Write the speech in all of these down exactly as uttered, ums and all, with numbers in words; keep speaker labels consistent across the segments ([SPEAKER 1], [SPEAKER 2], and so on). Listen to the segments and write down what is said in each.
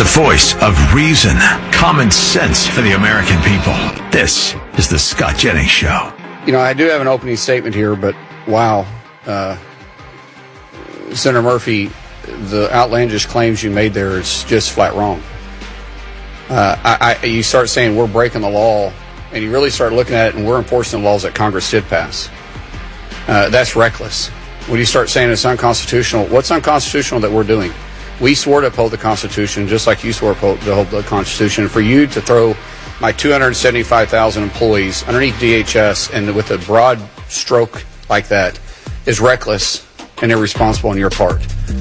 [SPEAKER 1] voice of reason, common sense for the American people. This is the Scott Jennings Show.
[SPEAKER 2] You know, I do have an opening statement here, but wow, uh, Senator Murphy, the outlandish claims you made there is just flat wrong. Uh, I, I, you start saying we're breaking the law, and you really start looking at it, and we're enforcing the laws that Congress did pass. Uh, that's reckless. When you start saying it's unconstitutional, what's unconstitutional that we're doing? We swore to uphold the Constitution, just like you swore to uphold the Constitution. For you to throw my two hundred seventy-five thousand employees underneath D H S and with a broad stroke like that is reckless and irresponsible on your part.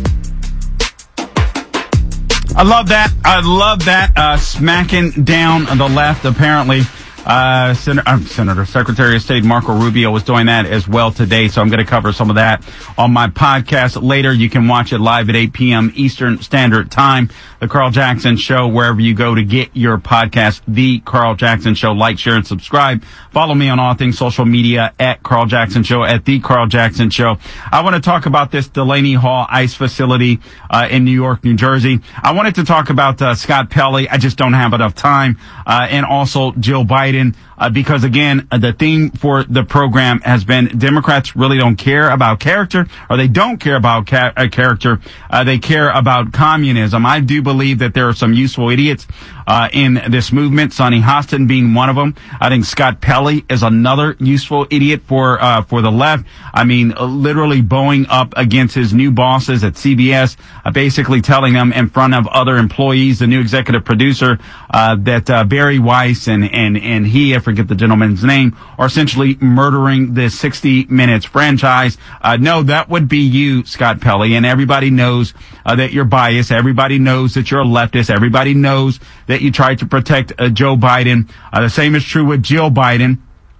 [SPEAKER 3] I love that. I love that. Uh, smacking down the left, apparently. Uh, Sen- uh, Senator, Secretary of State Marco Rubio was doing that as well today, so I'm going to cover some of that on my podcast later. You can watch it live at eight p.m. Eastern Standard Time. The Carl Jackson Show, wherever you go to get your podcast, The Carl Jackson Show. Like, share, and subscribe. Follow me on all things social media at Carl Jackson Show, at The Carl Jackson Show. I want to talk about this Delaney Hall ICE facility uh, in New York, New Jersey. I wanted to talk about uh, Scott Pelley. I just don't have enough time. Uh, and also Jill Biden. Uh, because again, uh, the theme for the program has been Democrats really don't care about character, or they don't care about ca- uh, character. Uh, they care about communism. I do believe that there are some useful idiots uh, in this movement, Sonny Hostin being one of them. I think Scott Pelley is another useful idiot for uh, for the left. I mean, uh, literally bowing up against his new bosses at C B S, uh, basically telling them in front of other employees, the new executive producer, uh, that uh, Barry Weiss and, and, and he, if forget the gentleman's name, are essentially murdering this sixty minutes franchise. Uh, no, that would be you, Scott Pelley, and everybody knows uh, that you're biased. Everybody knows that you're a leftist. Everybody knows that you tried to protect uh, Joe Biden. Uh, the same is true with Jill Biden.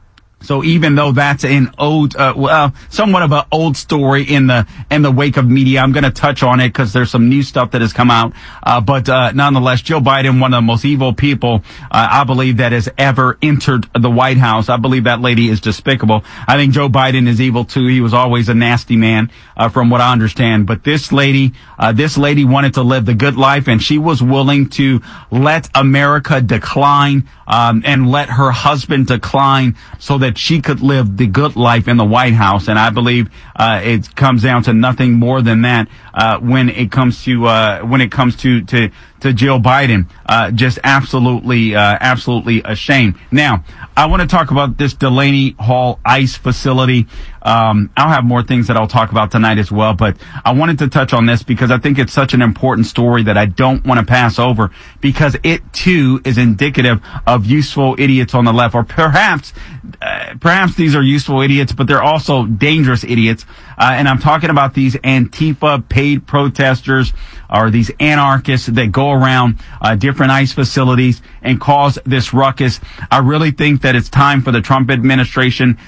[SPEAKER 3] So even though that's an old, uh, well, somewhat of an old story in the in the wake of media, I'm going to touch on it because there's some new stuff that has come out. Uh, but uh, nonetheless, Jill Biden, one of the most evil people uh, I believe that has ever entered the White House. I believe that lady is despicable. I think Joe Biden is evil too. He was always a nasty man, uh, from what I understand. But this lady, uh, this lady wanted to live the good life, and she was willing to let America decline um, and let her husband decline so that she could live the good life in the White House. And I believe uh it comes down to nothing more than that uh when it comes to uh when it comes to to to Jill Biden. Uh just absolutely uh absolutely ashamed. Now, I want to talk about this Delaney Hall ICE facility. Um, I'll have more things that I'll talk about tonight as well, but I wanted to touch on this because I think it's such an important story that I don't want to pass over, because it too is indicative of useful idiots on the left, or perhaps, uh, perhaps these are useful idiots, but they're also dangerous idiots. Uh, and I'm talking about these Antifa paid protesters, or these anarchists that go around uh, different ICE facilities and cause this ruckus. I really think that it's time for the Trump administration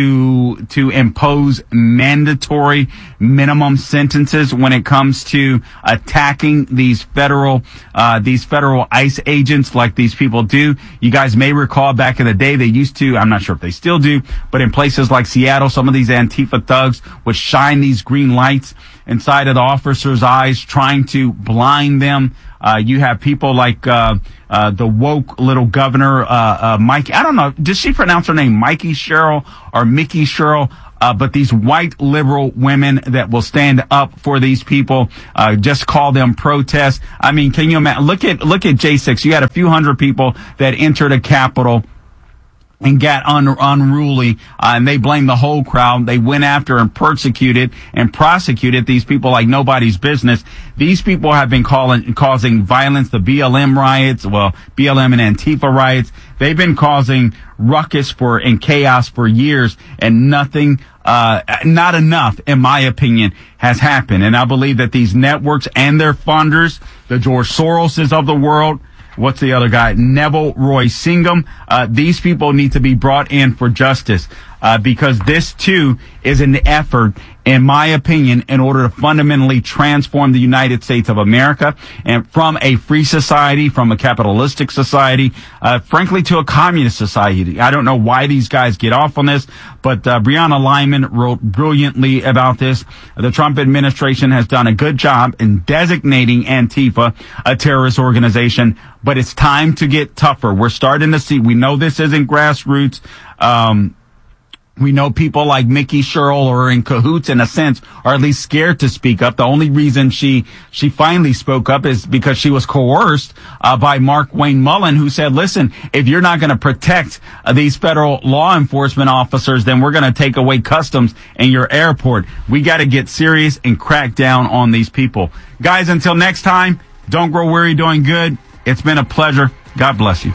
[SPEAKER 3] to to impose mandatory minimum sentences when it comes to attacking these federal uh these federal ICE agents like these people do. You guys may recall back in the day they used to, I'm not sure if they still do, but in places like Seattle, some of these Antifa thugs would shine these green lights inside of the officers' eyes, trying to blind them. Uh, you have people like uh, uh, the woke little governor, uh, uh, Mike. I don't know. Does she pronounce her name Mikey Sherrill or Mickey Sherrill? Uh, but these white liberal women that will stand up for these people, uh, just call them protests. I mean, can you imagine? Look at look at J six. You had a few hundred people that entered a Capitol and got un- unruly, uh, and they blamed the whole crowd. They went after and persecuted and prosecuted these people like nobody's business. These people have been calling, causing violence, the B L M riots, well, B L M and Antifa riots. They've been causing ruckus for and chaos for years, and nothing, uh, not enough, in my opinion, has happened. And I believe that these networks and their funders, the George Soroses of the world, what's the other guy? Neville Roy Singham. Uh, these people need to be brought in for justice. Uh, uh, because this too is an effort, in my opinion, in order to fundamentally transform the United States of America and from a free society, from a capitalistic society, uh, frankly, to a communist society. I don't know why these guys get off on this, but uh, Breonna Lyman wrote brilliantly about this. The Trump administration has done a good job in designating Antifa a terrorist organization, but it's time to get tougher. We're starting to see, we know this isn't grassroots. Um, We know people like Mickey Sherrill are in cahoots in a sense, or at least scared to speak up. The only reason she, she finally spoke up is because she was coerced, uh, by Mark Wayne Mullen, who said, listen, if you're not going to protect uh, these federal law enforcement officers, then we're going to take away customs in your airport. We got to get serious and crack down on these people. Guys, until next time, don't grow weary doing good. It's been a pleasure. God bless you.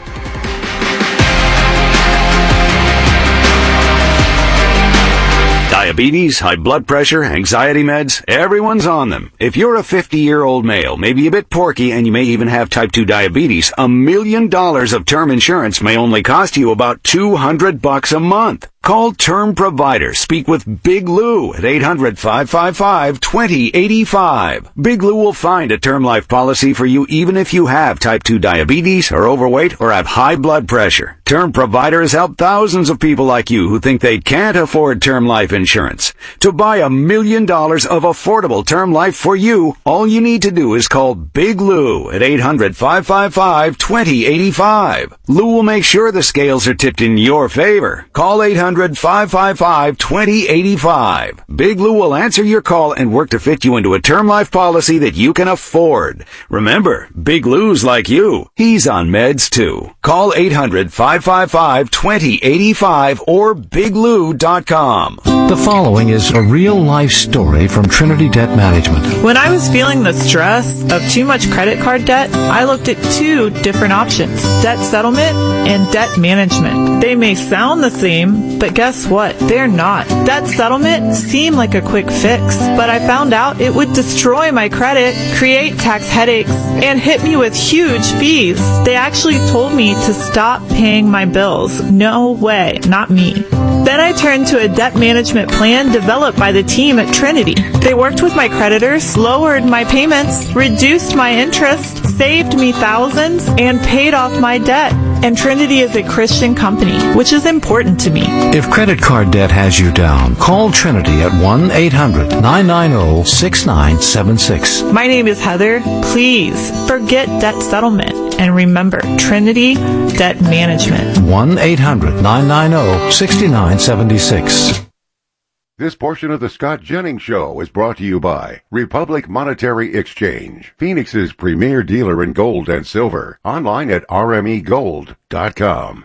[SPEAKER 4] Diabetes, high blood pressure, anxiety meds, everyone's on them. If you're a fifty-year-old male, maybe a bit porky, and you may even have type two diabetes, a million dollars of term insurance may only cost you about two hundred bucks a month. Call Term Provider. Speak with Big Lou at eight hundred, five five five, two zero eight five. Big Lou will find a term life policy for you even if you have type two diabetes, are overweight, or have high blood pressure. Term Provider has helped thousands of people like you who think they can't afford term life insurance. To buy a million dollars of affordable term life for you, all you need to do is call Big Lou at eight hundred, five five five, two zero eight five. Lou will make sure the scales are tipped in your favor. Call eight hundred, five five five, two zero eight five. Big Lou will answer your call and work to fit you into a term life policy that you can afford. Remember, Big Lou's like you. He's on meds too. Call eight hundred, five five five, two zero eight five or big lou dot com.
[SPEAKER 5] The following is a real-life story from Trinity Debt Management.
[SPEAKER 6] When I was feeling the stress of too much credit card debt, I looked at two different options: debt settlement and debt management. They may sound the same, but guess what? They're not. Debt settlement seemed like a quick fix, but I found out it would destroy my credit, create tax headaches, and hit me with huge fees. They actually told me to stop paying my bills. No way, not me. Then I turned to a debt management plan developed by the team at Trinity. They worked with my creditors, lowered my payments, reduced my interest, saved me thousands, and paid off my debt. And Trinity is a Christian company, which is important to me.
[SPEAKER 5] If credit card debt has you down, call Trinity at one eight hundred, nine nine zero, six nine seven six.
[SPEAKER 6] My name is Heather. Please forget debt settlement and remember Trinity Debt Management.
[SPEAKER 5] one eight hundred, nine nine zero, six nine seven six.
[SPEAKER 7] This portion of the Scott Jennings Show is brought to you by Republic Monetary Exchange, Phoenix's premier dealer in gold and silver. Online at r m e gold dot com.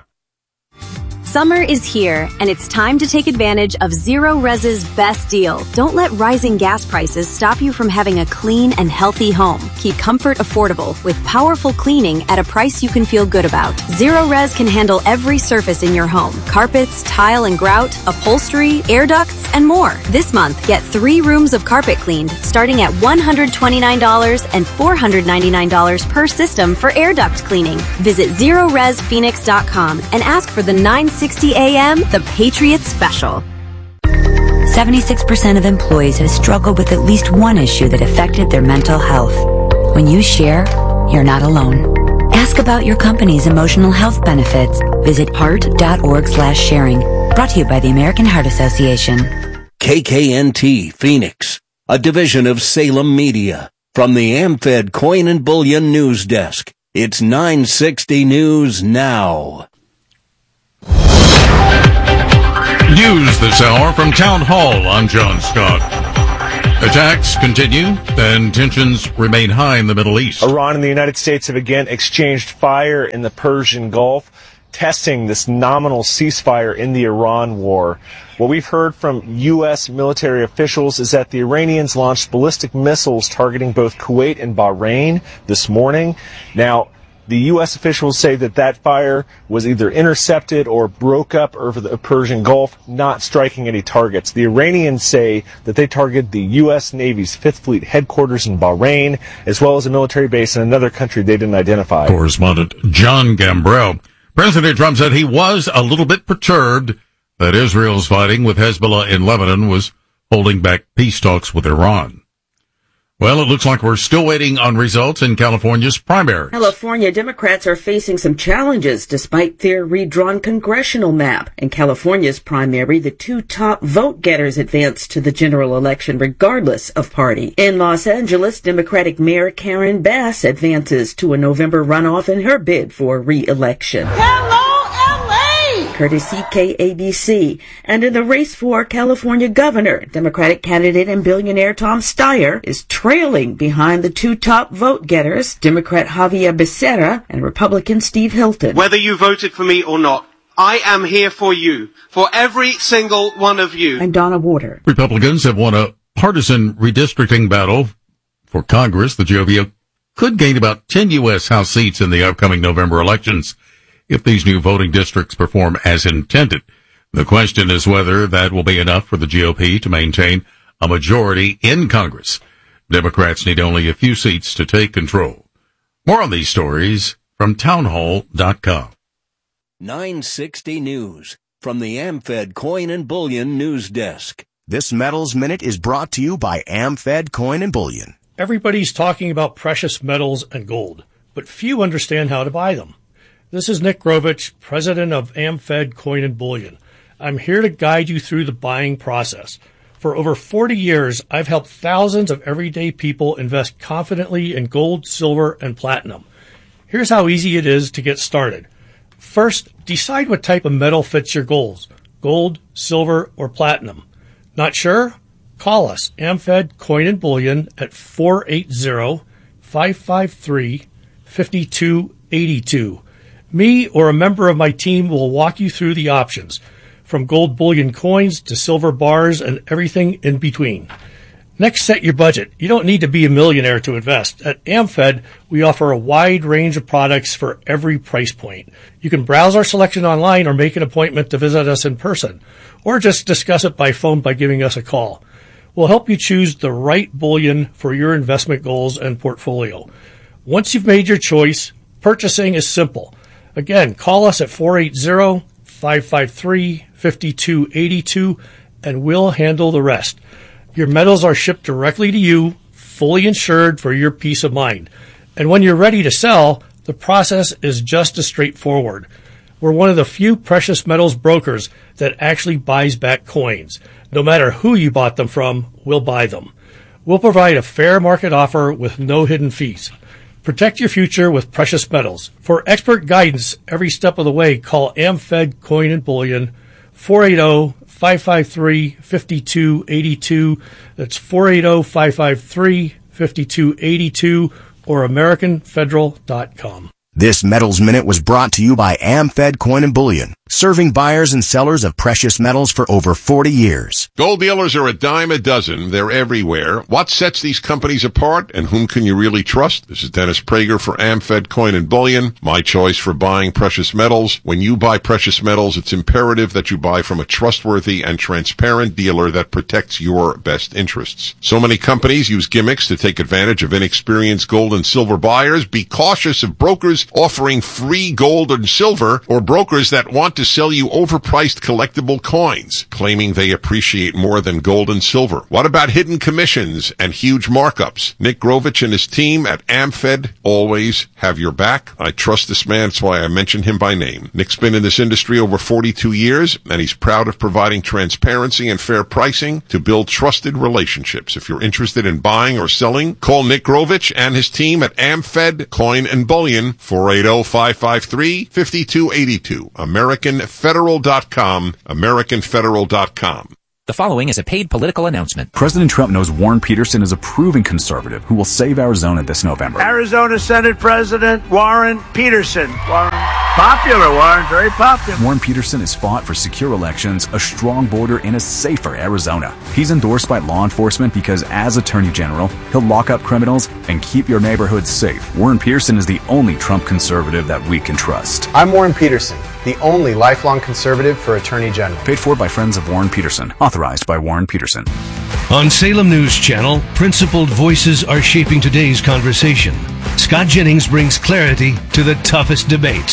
[SPEAKER 8] Summer is here, and it's time to take advantage of Zero Res's best deal. Don't let rising gas prices stop you from having a clean and healthy home. Keep comfort affordable with powerful cleaning at a price you can feel good about. Zero Res can handle every surface in your home: carpets, tile and grout, upholstery, air ducts, and more. This month, get three rooms of carpet cleaned, starting at one hundred twenty-nine dollars and four hundred ninety-nine dollars per system for air duct cleaning. Visit zero res phoenix dot com and ask for the nine sixty A M The Patriot Special.
[SPEAKER 9] seventy-six percent of employees have struggled with at least one issue that affected their mental health. When you share, you're not alone. Ask about your company's emotional health benefits. Visit heart dot org slash sharing. Brought to you by the American Heart Association.
[SPEAKER 10] K K N T Phoenix, a division of Salem Media. From the AmFed Coin and Bullion News Desk, it's nine sixty News Now.
[SPEAKER 11] News this hour from Town Hall. I'm John Scott. Attacks continue and tensions remain high in the Middle East.
[SPEAKER 12] Iran and the United States have again exchanged fire in the Persian Gulf, testing this nominal ceasefire in the Iran war. What we've heard from U S military officials is that the Iranians launched ballistic missiles targeting both Kuwait and Bahrain this morning. Now, the U S officials say that that fire was either intercepted or broke up over the Persian Gulf, not striking any targets. The Iranians say that they targeted the U S Navy's Fifth Fleet headquarters in Bahrain, as well as a military base in another country they didn't identify.
[SPEAKER 11] Correspondent John Gambrell. President Trump said he was a little bit perturbed that Israel's fighting with Hezbollah in Lebanon was holding back peace talks with Iran. Well, it looks like we're still waiting on results in California's primaries.
[SPEAKER 13] California Democrats are facing some challenges despite their redrawn congressional map. In California's primary, the two top vote-getters advance to the general election regardless of party. In Los Angeles, Democratic Mayor Karen Bass advances to a November runoff in her bid for re-election.
[SPEAKER 14] Hello!
[SPEAKER 13] Courtesy K A B C. And in the race for California governor, Democratic candidate and billionaire Tom Steyer is trailing behind the two top vote-getters, Democrat Javier Becerra and Republican Steve Hilton.
[SPEAKER 15] Whether you voted for me or not, I am here for you, for every single one of you.
[SPEAKER 13] I'm Donna Warder.
[SPEAKER 11] Republicans have won a partisan redistricting battle for Congress. The G O P could gain about ten U S House seats in the upcoming November elections if these new voting districts perform as intended. The question is whether that will be enough for the G O P to maintain a majority in Congress. Democrats need only a few seats to take control. More on these stories from townhall dot com.
[SPEAKER 10] nine sixty News from the AmFed Coin and Bullion News Desk.
[SPEAKER 16] This Metals Minute is brought to you by AmFed Coin and Bullion.
[SPEAKER 17] Everybody's talking about precious metals and gold, but few understand how to buy them. This is Nick Grovich, president of AmFed Coin and Bullion. I'm here to guide you through the buying process. For over forty years, I've helped thousands of everyday people invest confidently in gold, silver, and platinum. Here's how easy it is to get started. First, decide what type of metal fits your goals, gold, silver, or platinum. Not sure? Call us, AmFed Coin and Bullion, at four eight zero, five five three, five two eight two. Me or a member of my team will walk you through the options, from gold bullion coins to silver bars and everything in between. Next, set your budget. You don't need to be a millionaire to invest. At AmFed, we offer a wide range of products for every price point. You can browse our selection online or make an appointment to visit us in person, or just discuss it by phone by giving us a call. We'll help you choose the right bullion for your investment goals and portfolio. Once you've made your choice, purchasing is simple. Again, call us at four eight zero, five five three, five two eight two and we'll handle the rest. Your metals are shipped directly to you, fully insured for your peace of mind. And when you're ready to sell, the process is just as straightforward. We're one of the few precious metals brokers that actually buys back coins. No matter who you bought them from, we'll buy them. We'll provide a fair market offer with no hidden fees. Protect your future with precious metals. For expert guidance every step of the way, call AmFed Coin and Bullion, four eight zero, five five three, five two eight two. That's four eight zero, five five three, five two eight two or American Federal dot com.
[SPEAKER 16] This Metals Minute was brought to you by AmFed Coin and Bullion, serving buyers and sellers of precious metals for over forty years.
[SPEAKER 18] Gold dealers are a dime a dozen. They're everywhere. What sets these companies apart, and whom can you really trust? This is Dennis Prager for AmFed Coin and Bullion, my choice for buying precious metals. When you buy precious metals, it's imperative that you buy from a trustworthy and transparent dealer that protects your best interests. So many companies use gimmicks to take advantage of inexperienced gold and silver buyers. Be cautious of brokers offering free gold and silver, or brokers that want to sell you overpriced collectible coins, claiming they appreciate more than gold and silver. What about hidden commissions and huge markups? Nick Grovich and his team at AmFed always have your back. I trust this man, that's why I mention him by name. Nick's been in this industry over forty-two years, and he's proud of providing transparency and fair pricing to build trusted relationships. If you're interested in buying or selling, call Nick Grovich and his team at AmFed Coin and Bullion, four eight zero, five five three, five two eight two. American Federal dot com, American Federal dot com.
[SPEAKER 19] The following is a paid political announcement.
[SPEAKER 20] President Trump knows Warren Peterson is a proven conservative who will save Arizona this November.
[SPEAKER 21] Arizona Senate President Warren Peterson. Warren. Popular, Warren. Very popular.
[SPEAKER 20] Warren Peterson has fought for secure elections, a strong border, and a safer Arizona. He's endorsed by law enforcement because as Attorney General, he'll lock up criminals and keep your neighborhoods safe. Warren Peterson is the only Trump conservative that we can trust.
[SPEAKER 22] I'm Warren Peterson, the only lifelong conservative for Attorney General.
[SPEAKER 20] Paid for by friends of Warren Peterson. Authorized by Warren Peterson.
[SPEAKER 23] On Salem News Channel, principled voices are shaping today's conversation. Scott Jennings brings clarity to the toughest debates.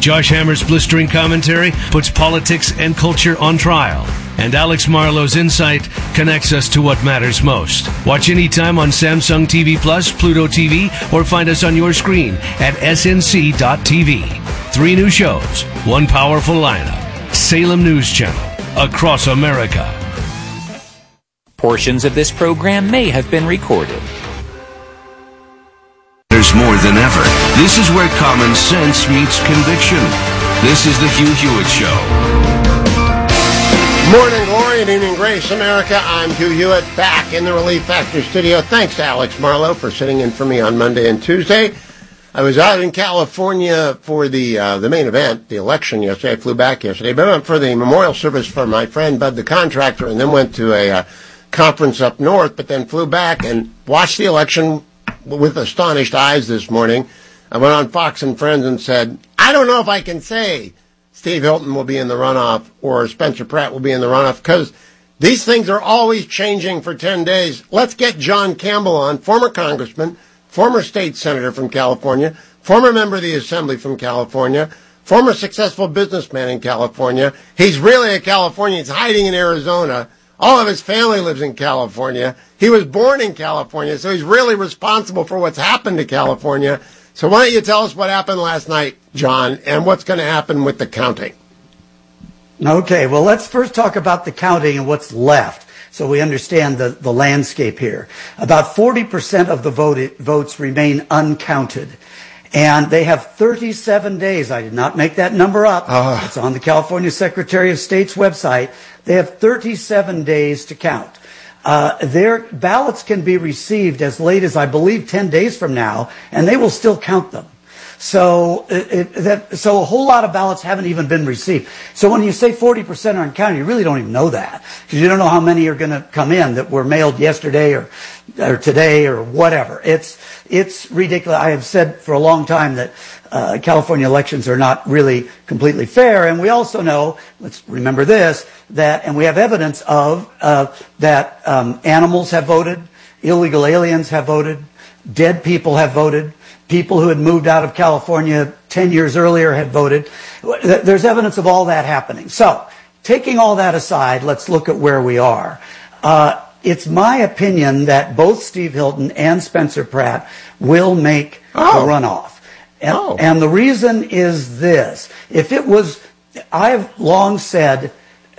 [SPEAKER 23] Josh Hammer's blistering commentary puts politics and culture on trial. And Alex Marlowe's insight connects us to what matters most. Watch anytime on Samsung T V Plus, Pluto T V, or find us on your screen at S N C dot T V. Three new shows, one powerful lineup. Salem News Channel, across America.
[SPEAKER 19] Portions of this program may have been recorded.
[SPEAKER 1] There's more than ever. This is where common sense meets conviction. This is the Hugh Hewitt Show.
[SPEAKER 2] Morning glory and evening grace, America. I'm Hugh Hewitt, back in the Relief Factor studio. Thanks to Alex Marlowe for sitting in for me on Monday and Tuesday. I was out in California for the uh, the main event, the election yesterday. I flew back yesterday, but I went for the memorial service for my friend Bud the Contractor, and then went to a uh, conference up north, but then flew back and watched the election with astonished eyes this morning. I went on Fox and Friends and said, I don't know if I can say Steve Hilton will be in the runoff or Spencer Pratt will be in the runoff, because these things are always changing for ten days. Let's get John Campbell on, former congressman, former state senator from California, former member of the Assembly from California, former successful businessman in California. He's really a Californian. He's hiding in Arizona. All of his family lives in California. He was born in California, so he's really responsible for what's happened to California. So why don't you tell us what happened last night, John, and what's going to happen with the counting?
[SPEAKER 14] Okay, well, let's first talk about the counting and what's left, so we understand the, the landscape here. About forty percent of the vote, votes remain uncounted, and they have thirty-seven days. I did not make that number up. Uh. It's on the California Secretary of State's website. They have thirty-seven days to count. Uh, their ballots can be received as late as, I believe, ten days from now, and they will still count them. So, it, it, that, so a whole lot of ballots haven't even been received. So when you say forty percent are uncounted, you really don't even know that, because you don't know how many are going to come in that were mailed yesterday or, or today or whatever. It's, it's ridiculous. I have said for a long time that uh, California elections are not really completely fair, and we also know, let's remember this, that, and we have evidence of, uh, that um, animals have voted, illegal aliens have voted, dead people have voted, people who had moved out of California ten years earlier had voted. There's evidence of all that happening. So, taking all that aside, let's look at where we are. Uh, it's my opinion that both Steve Hilton and Spencer Pratt will make oh. the runoff. And, oh. and the reason is this. If it was, I've long said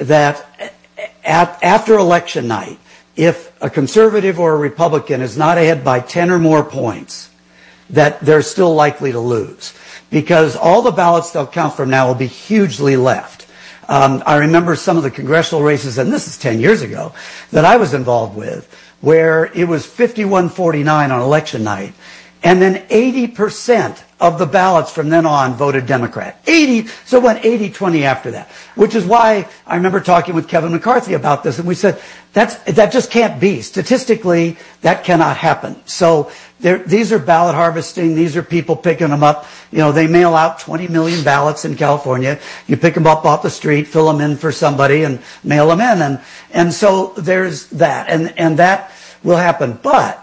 [SPEAKER 14] that at, after election night, if a conservative or a Republican is not ahead by ten or more points, that they're still likely to lose, because all the ballots they'll count from now will be hugely left. Um, I remember some of the congressional races, and this is ten years ago, that I was involved with, where it was fifty-one forty-nine on election night, and then eighty percent of the ballots from then on voted Democrat. eighty, so it went eighty twenty after that, which is why I remember talking with Kevin McCarthy about this, and we said, that's, that just can't be. Statistically, that cannot happen. So there, these are ballot harvesting. These are people picking them up. You know, they mail out twenty million ballots in California. You pick them up off the street, fill them in for somebody, and mail them in. And, and so there's that, and, and that will happen. But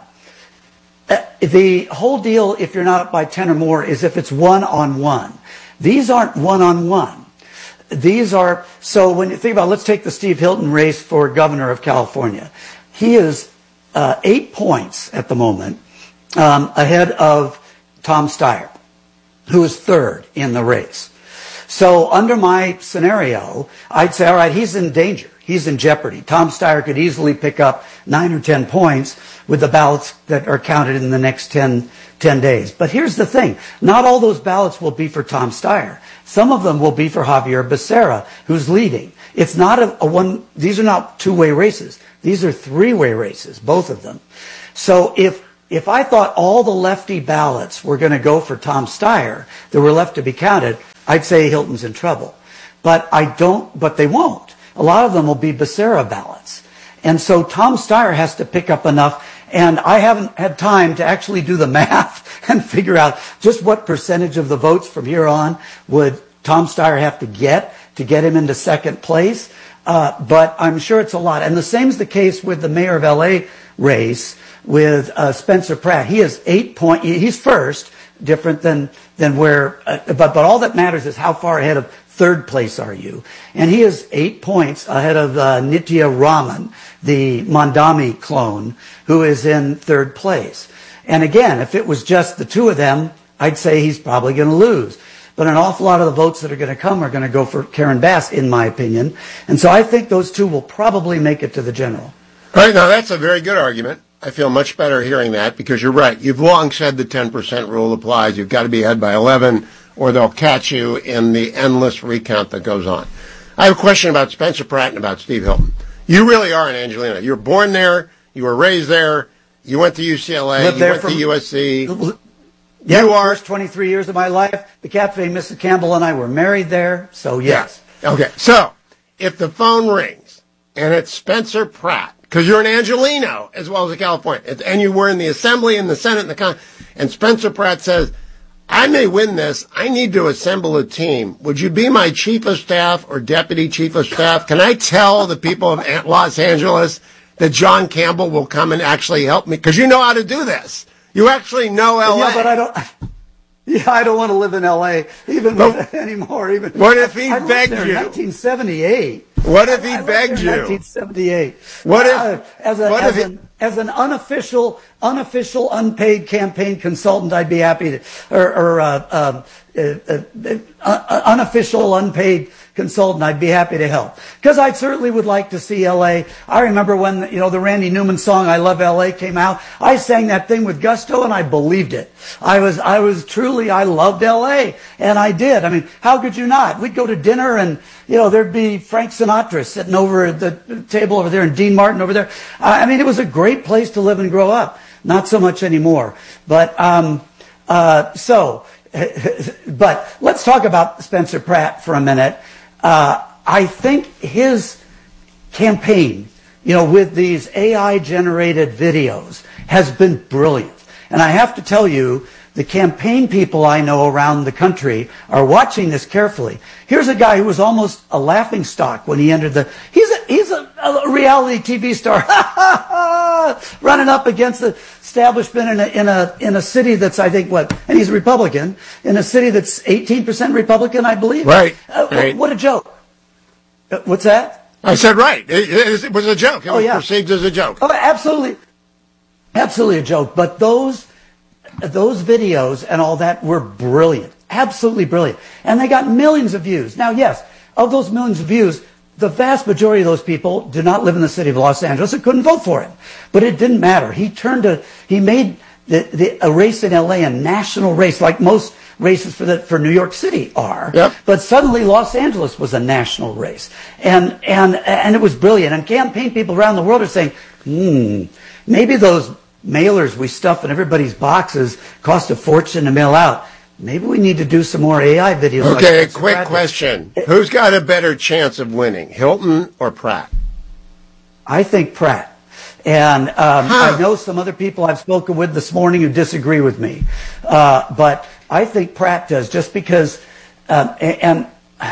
[SPEAKER 14] the whole deal, if you're not up by ten or more, is if it's one-on-one. These aren't one-on-one. These are, so when you think about, let's take the Steve Hilton race for governor of California. He is uh, eight points at the moment um, ahead of Tom Steyer, who is third in the race. So under my scenario, I'd say, all right, he's in danger. He's in jeopardy. Tom Steyer could easily pick up nine or ten points with the ballots that are counted in the next ten, ten days. But here's the thing. Not all those ballots will be for Tom Steyer. Some of them will be for Javier Becerra, who's leading. It's not a, a one, these are not two-way races. These are three-way races, both of them. So if, if I thought all the lefty ballots were going to go for Tom Steyer that were left to be counted, I'd say Hilton's in trouble. But I don't, but they won't. A lot of them will be Becerra ballots. And so Tom Steyer has to pick up enough, and I haven't had time to actually do the math and figure out just what percentage of the votes from here on would Tom Steyer have to get to get him into second place. Uh, but I'm sure it's a lot. And the same is the case with the mayor of L A race with uh, Spencer Pratt. He is eight point, he's first, different than than where. Uh, but but all that matters is how far ahead of third place are you? And he is eight points ahead of uh, Nitya Raman, the Mandami clone, who is in third place. And again, if it was just the two of them, I'd say he's probably going to lose. But an awful lot of the votes that are going to come are going to go for Karen Bass, in my opinion. And so I think those two will probably make it to the general.
[SPEAKER 2] All right, now that's a very good argument. I feel much better hearing that because you're right. You've long said the ten percent rule applies. You've got to be ahead by eleven or they'll catch you in the endless recount that goes on. I have a question about Spencer Pratt and about Steve Hilton. You really are an Angelino. You were born there. You were raised there. You went to U C L A.
[SPEAKER 14] Lived
[SPEAKER 2] you
[SPEAKER 14] there
[SPEAKER 2] went
[SPEAKER 14] from,
[SPEAKER 2] to U S C.
[SPEAKER 14] Yeah,
[SPEAKER 2] you are
[SPEAKER 14] first twenty-three years of my life. The Cafe Missus Campbell and I were married there. So, yes.
[SPEAKER 2] Yeah. Okay. So, if the phone rings and it's Spencer Pratt, because you're an Angelino as well as a Californian, and you were in the Assembly and the Senate and the Con, and Spencer Pratt says, I may win this. I need to assemble a team. Would you be my chief of staff or deputy chief of staff? Can I tell the people of Los Angeles that John Campbell will come and actually help me? Because you know how to do this. You actually know L A.
[SPEAKER 14] Yeah, but I don't. Yeah, I don't want to live in L A even with, anymore. Even
[SPEAKER 2] what if he
[SPEAKER 14] I
[SPEAKER 2] begged
[SPEAKER 14] there
[SPEAKER 2] you?
[SPEAKER 14] In nineteen seventy-eight.
[SPEAKER 2] What if he
[SPEAKER 14] I, I
[SPEAKER 2] begged you?
[SPEAKER 14] nineteen seventy-eight.
[SPEAKER 2] What if?
[SPEAKER 14] Uh, as a,
[SPEAKER 2] what
[SPEAKER 14] as,
[SPEAKER 2] if
[SPEAKER 14] an, as an unofficial, unofficial, unpaid campaign consultant, I'd be happy to, or, or uh, uh, uh, uh, uh, unofficial, unpaid consultant, I'd be happy to help. Because I certainly would like to see L A. I remember when, you know, the Randy Newman song, I Love L A came out. I sang that thing with gusto and I believed it. I was, I was truly, I loved L A. And I did. I mean, how could you not? We'd go to dinner and, you know, there'd be Frank Sinatra sitting over at the table over there and Dean Martin over there. I mean, it was a great place to live and grow up. Not so much anymore. But, um, uh, so, but let's talk about Spencer Pratt for a minute. Uh, I think his campaign, you know, with these A I-generated videos has been brilliant. And I have to tell you, the campaign people I know around the country are watching this carefully. Here's a guy who was almost a laughingstock when he entered the... He's a, he's a, a reality T V star running up against the establishment in a, in a in a city that's, I think, what... And he's a Republican. In a city that's eighteen percent Republican, I believe.
[SPEAKER 2] Right.
[SPEAKER 14] Uh,
[SPEAKER 2] right.
[SPEAKER 14] What a joke. Uh, what's that?
[SPEAKER 2] I said right. It, it, it was a joke. It
[SPEAKER 14] oh,
[SPEAKER 2] was
[SPEAKER 14] yeah.
[SPEAKER 2] perceived as a joke.
[SPEAKER 14] Oh, absolutely. Absolutely a joke. But those... Those videos and all that were brilliant, absolutely brilliant. And they got millions of views. Now, yes, of those millions of views, the vast majority of those people do not live in the city of Los Angeles and couldn't vote for him. But it didn't matter. He turned to, he made the, the, a race in L A a national race, like most races for the, for New York City are.
[SPEAKER 2] Yep.
[SPEAKER 14] But suddenly Los Angeles was a national race. And, and, and it was brilliant. And campaign people around the world are saying, hmm, maybe those mailers we stuff in everybody's boxes cost a fortune to mail out. Maybe we need to do some more A I videos.
[SPEAKER 2] Okay,
[SPEAKER 14] like
[SPEAKER 2] a quick question. Who's got a better chance of winning, Hilton or Pratt?
[SPEAKER 14] I think Pratt. And um, huh. I know some other people I've spoken with this morning who disagree with me. Uh, but I think Pratt does, just because, um, and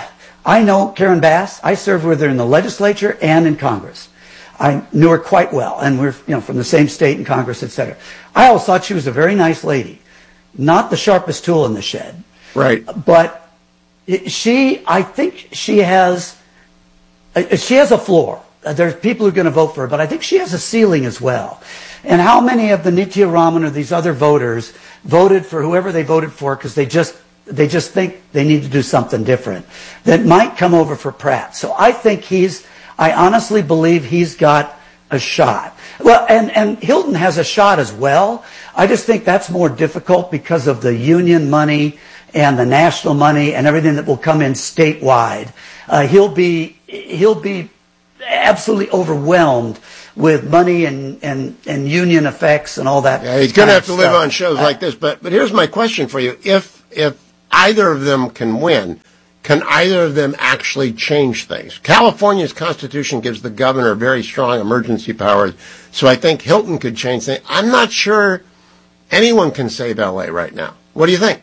[SPEAKER 14] I know Karen Bass. I served with her in the legislature and in Congress. I knew her quite well, and we're, you know, from the same state and Congress, et cetera. I always thought she was a very nice lady, not the sharpest tool in the shed.
[SPEAKER 2] Right.
[SPEAKER 14] But she, I think she has, she has a floor. There's people who are going to vote for her, but I think she has a ceiling as well. And how many of the Nitya Raman or these other voters voted for whoever they voted for because they just they just think they need to do something different that might come over for Pratt? So I think he's. I honestly believe he's got a shot. Well, and, and Hilton has a shot as well. I just think that's more difficult because of the union money and the national money and everything that will come in statewide. Uh, he'll be, he'll be absolutely overwhelmed with money and, and, and union effects and all that.
[SPEAKER 2] Yeah, he's going to have to live on shows uh, like this. But, but here's my question for you. If, if either of them can win, can either of them actually change things? California's constitution gives the governor very strong emergency powers, so I think Hilton could change things. I'm not sure anyone can save L A right now. What do you think?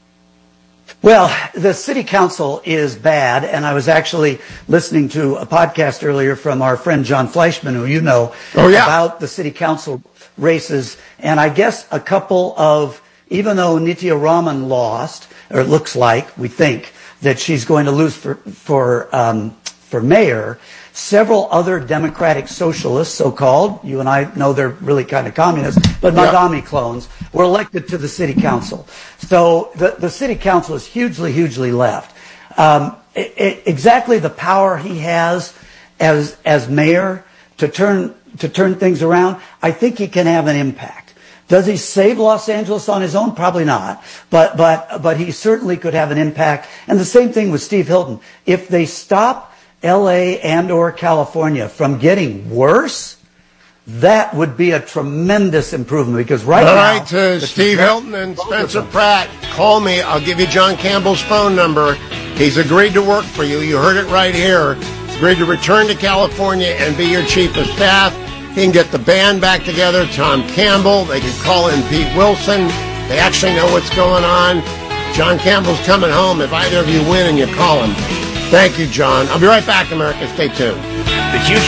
[SPEAKER 14] Well, the city council is bad, and I was actually listening to a podcast earlier from our friend John Fleischman, who you know,
[SPEAKER 2] oh, yeah.
[SPEAKER 14] about the city council races, and I guess a couple of even though Nitya Raman lost, or it looks like, we think, that she's going to lose for, for, um, for mayor, several other Democratic socialists, so-called, you and I know they're really kind of communist, but Madami yep. clones, were elected to the city council. So the, the city council is hugely, hugely left. Um, it, it, exactly the power he has as as mayor to turn to turn things around, I think he can have an impact. Does he save Los Angeles on his own? Probably not. But but but he certainly could have an impact. And the same thing with Steve Hilton. If they stop L A and or California from getting worse, that would be a tremendous improvement, because right
[SPEAKER 2] All
[SPEAKER 14] now...
[SPEAKER 2] All right, uh, Steve Hilton and Spencer Pratt, call me. I'll give you John Campbell's phone number. He's agreed to work for you. You heard it right here. He's agreed to return to California and be your chief of staff. He can get the band back together, Tom Campbell. They can call in Pete Wilson. They actually know what's going on. John Campbell's coming home if either of you win and you call him. Thank you, John. I'll be right back, America. Stay tuned.
[SPEAKER 23] The Q